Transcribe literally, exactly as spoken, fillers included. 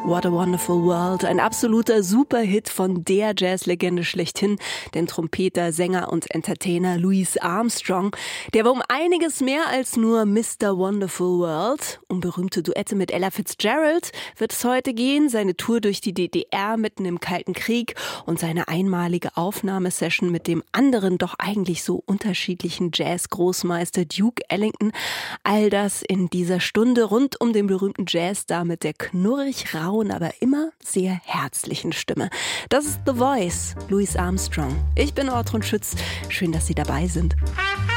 What a Wonderful World, ein absoluter Superhit von der Jazzlegende schlechthin, dem Trompeter, Sänger und Entertainer Louis Armstrong. Der war um einiges mehr als nur Mister Wonderful World. Um berühmte Duette mit Ella Fitzgerald wird es heute gehen, seine Tour durch die D D R mitten im Kalten Krieg und seine einmalige Aufnahmesession mit dem anderen, doch eigentlich so unterschiedlichen Jazz-Großmeister Duke Ellington. All das in dieser Stunde rund um den berühmten Jazzstar mit der knurrig rauen, aber immer sehr herzlichen Stimme. Das ist The Voice, Louis Armstrong. Ich bin Ortrud Schütz. Schön, dass Sie dabei sind.